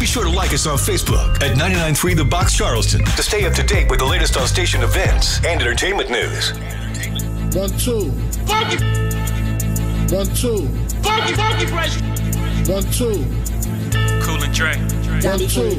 Be sure to like us on Facebook at 99.3 The Box Charleston to stay up to date with the latest on station events and entertainment news. 1, 2. Funky. 1, 2. Funky fresh. 1, 2. Cool and Dre. 1, 2.